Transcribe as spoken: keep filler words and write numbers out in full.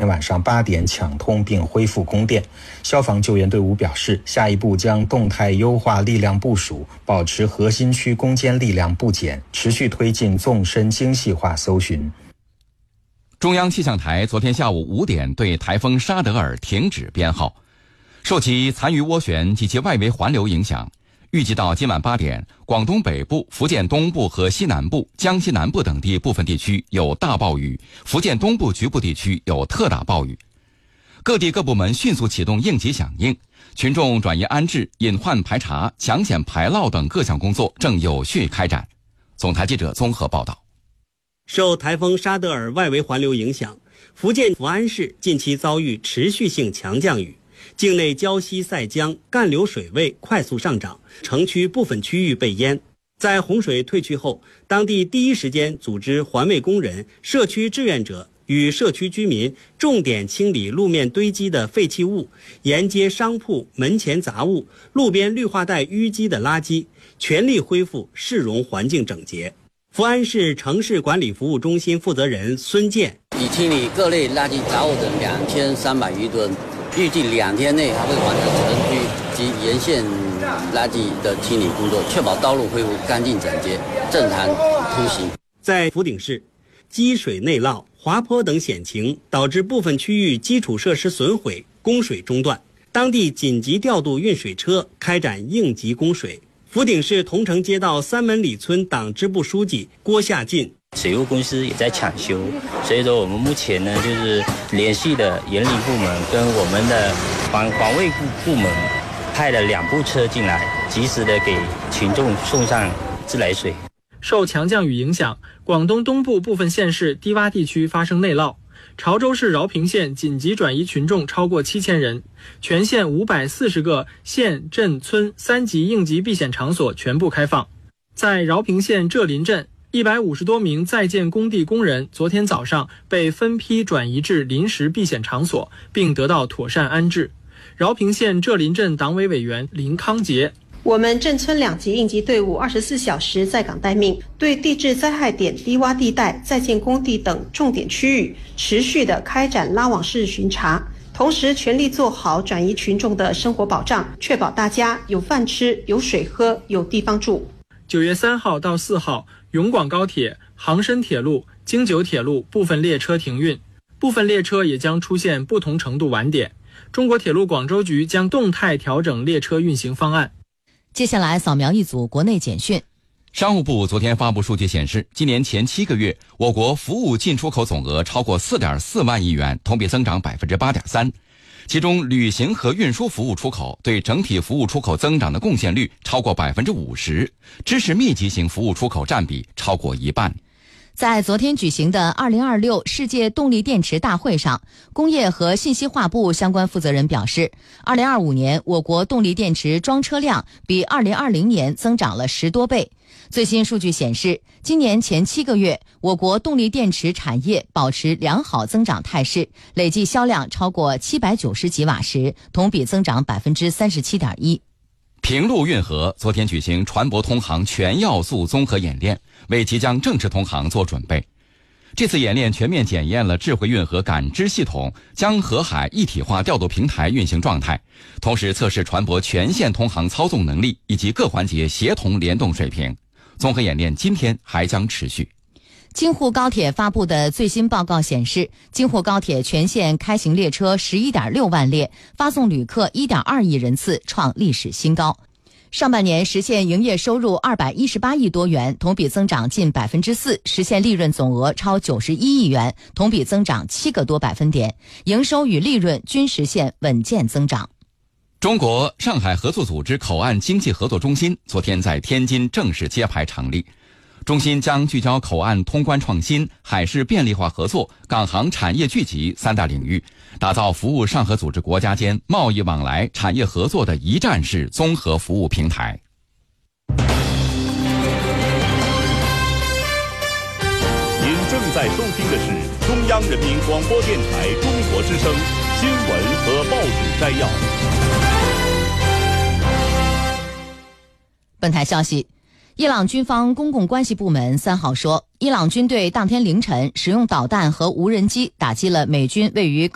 天晚上八点抢通并恢复供电。消防救援队伍表示，下一步将动态优化力量部署，保持核心区攻坚力量不减，持续推进纵深精细化搜寻。 中央气象台昨天下午五点对台风沙德尔停止编号，受其残余涡旋及其外围环流影响，预计到今晚八点，广东北部、福建东部和西南部、江西南部等地部分地区有大暴雨，福建东部局部地区有特大暴雨。各地各部门迅速启动应急响应，群众转移安置、隐患排查、抢险排涝等各项工作正有序开展。总台记者综合报道。 受台风沙德尔外围环流影响，福建福安市近期遭遇持续性强降雨，境内胶西塞江干流水位快速上涨，城区部分区域被淹。在洪水退去后，当地第一时间组织环卫工人、社区志愿者与社区居民重点清理路面堆积的废弃物、沿街商铺门前杂物、路边绿化带淤积的垃圾，全力恢复市容环境整洁。福安市城市管理服务中心负责人孙健， 已清理各类垃圾杂物的两千三百余吨，预计两天内还会完成城区及沿线垃圾的清理工作，确保道路恢复干净整洁，政坛通行。 在福鼎市，积水内涝、滑坡等险情导致部分区域基础设施损毁，供水中断，当地紧急调度运水车开展应急供水。福鼎市桐城街道三门里村党支部书记郭夏进， 水务公司也在抢修，所以说我们目前呢就是联系的园林部门跟我们的环环卫部部门，派了两部车进来，及时的给群众送上自来水。 受强降雨影响，广东东部部分县市低洼地区发生内涝。潮州市饶平县紧急转移群众超过七千人，全县五百四十个县镇村三级应急避险场所全部开放。在饶平县浙林镇，一百五十多名在建工地工人昨天早上被分批转移至临时避险场所，并得到妥善安置。饶平县浙林镇党委委员林康杰， 我们镇村两级应急队伍二十四小时在岗待命，对地质灾害点、低洼地带、在建工地等重点区域持续的开展拉网式巡查，同时全力做好转移群众的生活保障，确保大家有饭吃、有水喝、有地方住。 九月三号到四号，永广高铁、杭深铁路、京九铁路部分列车停运，部分列车也将出现不同程度晚点。中国铁路广州局将动态调整列车运行方案。 接下来扫描一组国内简讯。 商务部昨天发布数据显示，今年前七个月，我国服务进出口总额超过 四点四万亿元，同比增长 百分之八点三。其中，旅行和运输服务出口对整体服务出口增长的贡献率超过 百分之五十， 知识密集型服务出口占比超过一半。 在昨天举行的二零二六世界动力电池大会上，工业和信息化部相关负责人表示，二零二五年我国动力电池装车量比二零二零年增长了十多倍。最新数据显示，今年前七个月，我国动力电池产业保持良好增长态势，累计销量超过七百九十吉瓦时，同比增长 百分之三十七点一。 平陆运河昨天举行船舶通航全要素综合演练，为即将正式通航做准备。这次演练全面检验了智慧运河感知系统江河海一体化调度平台运行状态，同时测试船舶全线通航操纵能力以及各环节协同联动水平。综合演练今天还将持续。 京沪高铁发布的最新报告显示，京沪高铁全线开行列车 十一点六万列，发送旅客 一点二亿人次，创历史新高。上半年实现营业收入二百一十八亿多元，同比增长近 百分之四， 实现利润总额超九十一亿元，同比增长七个多百分点，营收与利润均实现稳健增长。 中国上海合作组织口岸经济合作中心昨天在天津正式揭牌成立。中心将聚焦口岸通关创新、海事便利化合作、港航产业聚集三大领域，打造服务上合组织国家间贸易往来、产业合作的一站式综合服务平台。 您正在收听的是中央人民广播电台中国之声新闻和报纸摘要。 本台消息，伊朗军方公共关系部门三号说，伊朗军队当天凌晨使用导弹和无人机打击了美军位于